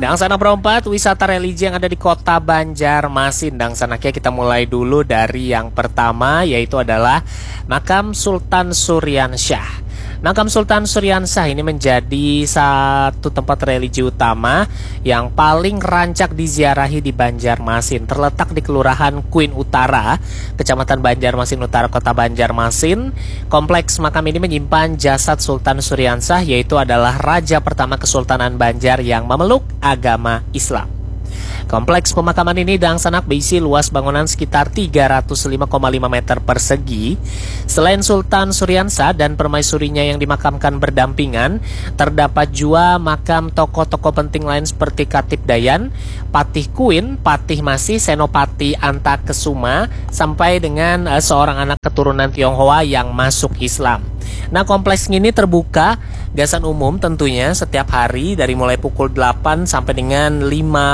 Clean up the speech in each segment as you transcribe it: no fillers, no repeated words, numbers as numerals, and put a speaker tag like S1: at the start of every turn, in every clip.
S1: Dan sana berempat, wisata religi yang ada di kota Banjarmasin. Dan sanaknya kita mulai dulu dari yang pertama, yaitu adalah Makam Sultan Suryansyah. Makam Sultan Suryansyah ini menjadi satu tempat religi utama yang paling rancak diziarahi di Banjarmasin. Terletak di Kelurahan Kuin Utara, Kecamatan Banjarmasin Utara, Kota Banjarmasin. Kompleks makam ini menyimpan jasad Sultan Suryansyah, yaitu adalah raja pertama Kesultanan Banjar yang memeluk agama Islam. Kompleks pemakaman ini dan sanak berisi luas bangunan sekitar 305,5 meter persegi. Selain Sultan Suryansyah dan permaisurinya yang dimakamkan berdampingan, terdapat juga makam tokoh-tokoh penting lain seperti Katib Dayan, Patih Kuin, Patih Masih, Senopati Antakesuma, sampai dengan seorang anak keturunan Tionghoa yang masuk Islam. Nah, kompleks ini terbuka gasan umum tentunya setiap hari dari mulai pukul 8 sampai dengan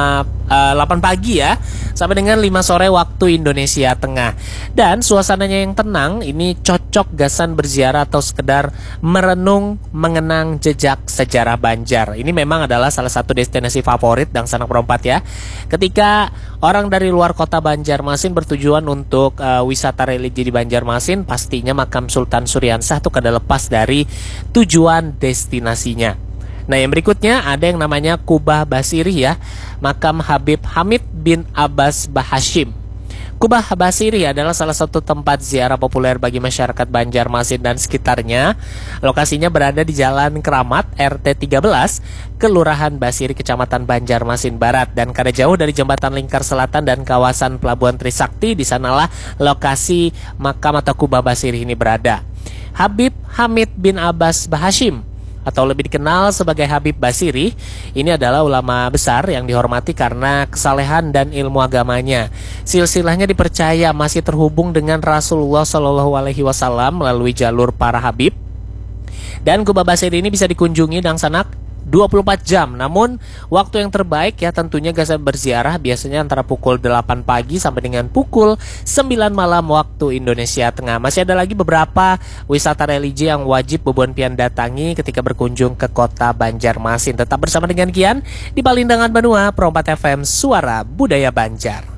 S1: 8 pagi ya, sampai dengan 5 sore waktu Indonesia Tengah. Dan suasananya yang tenang ini cocok gasan berziarah atau sekedar merenung mengenang jejak sejarah Banjar. Ini memang adalah salah satu destinasi favorit dan sanak berempat ya. Ketika orang dari luar kota Banjarmasin bertujuan untuk wisata religi di Banjarmasin, pastinya makam Sultan Suryansyah itu kada lepas dari tujuan destinasinya. Nah, yang berikutnya ada yang namanya Kubah Basirih ya, makam Habib Hamid bin Abbas Bahashim. Kubah Basirih adalah salah satu tempat ziarah populer bagi masyarakat Banjarmasin dan sekitarnya. Lokasinya berada di Jalan Keramat RT 13, Kelurahan Basirih, Kecamatan Banjarmasin Barat, dan kada jauh dari Jembatan Lingkar Selatan dan kawasan Pelabuhan Trisakti. Di sanalah lokasi makam atau Kubah Basirih ini berada. Habib Hamid bin Abbas Bahashim atau lebih dikenal sebagai Habib Basirih, ini adalah ulama besar yang dihormati karena kesalehan dan ilmu agamanya. Silsilahnya dipercaya masih terhubung dengan Rasulullah SAW melalui jalur para Habib. Dan Kubah Basirih ini bisa dikunjungi dan sanak 24 jam. Namun waktu yang terbaik ya tentunya gasan berziarah biasanya antara pukul 8 pagi sampai dengan pukul 9 malam waktu Indonesia Tengah. Masih ada lagi beberapa wisata religi yang wajib Bobon Pian datangi ketika berkunjung ke kota Banjarmasin. Tetap bersama dengan Kian di Palindangan Banua, Pro 4 FM, Suara Budaya Banjar.